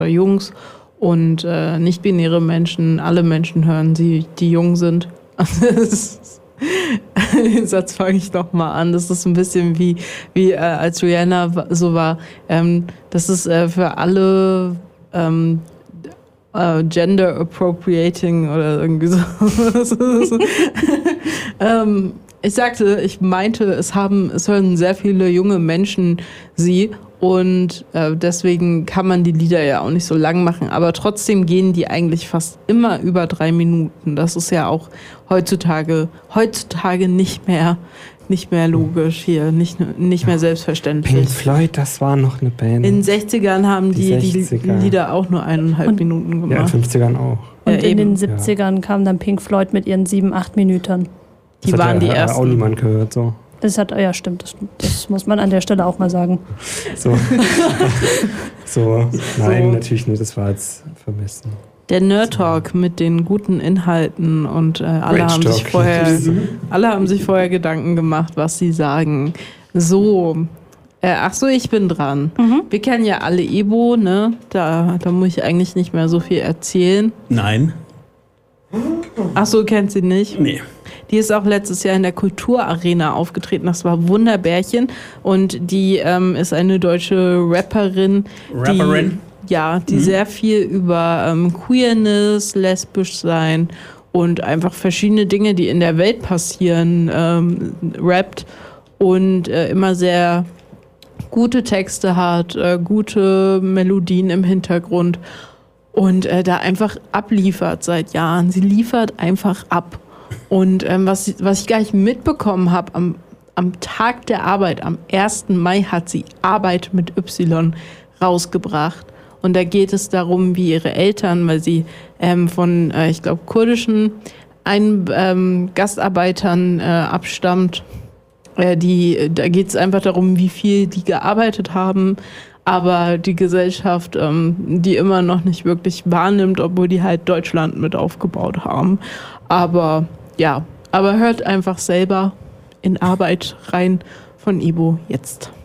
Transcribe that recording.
Jungs und nicht-binäre Menschen, alle Menschen hören sie, die jung sind. Den Satz fange ich noch mal an. Das ist ein bisschen wie als Rihanna so war. Das ist für alle Gender Appropriating oder irgendwie so. Ich meinte, es hören sehr viele junge Menschen sie und deswegen kann man die Lieder ja auch nicht so lang machen, aber trotzdem gehen die eigentlich fast immer über 3 Minuten. Das ist ja auch heutzutage nicht mehr logisch hier, nicht mehr selbstverständlich. Pink Floyd, das war noch eine Band. In den 60ern haben die Lieder auch nur 1,5 Minuten gemacht. Ja, in den 50ern auch. Und in den 70ern kam dann Pink Floyd mit ihren 7-8 Minuten. Die waren die ersten. Das hat auch niemand gehört, so. Ja, stimmt. Das muss man an der Stelle auch mal sagen. Nein, natürlich nicht. Das war jetzt vermessen. Der Nerd Talk mit den guten Inhalten und alle haben sich vorher Gedanken gemacht, was sie sagen. So, ich bin dran. Mhm. Wir kennen ja alle Ebo, ne? Da muss ich eigentlich nicht mehr so viel erzählen. Nein. Ach so, kennt sie nicht? Nee. Die ist auch letztes Jahr in der Kulturarena aufgetreten. Das war Wunderbärchen. Und die ist eine deutsche Rapperin. Die sehr viel über Queerness, lesbisch sein und einfach verschiedene Dinge, die in der Welt passieren, rappt. Und immer sehr gute Texte hat, gute Melodien im Hintergrund. Und da einfach abliefert seit Jahren. Sie liefert einfach ab. Und was ich gar nicht mitbekommen habe, am Tag der Arbeit, am 1. Mai, hat sie Arbeit mit Y rausgebracht. Und da geht es darum, wie ihre Eltern, weil sie von, ich glaube, kurdischen Gastarbeitern abstammt. Da geht es einfach darum, wie viel die gearbeitet haben, aber die Gesellschaft die immer noch nicht wirklich wahrnimmt, obwohl die halt Deutschland mit aufgebaut haben. Aber hört einfach selber in Arbeit rein von Ebo jetzt.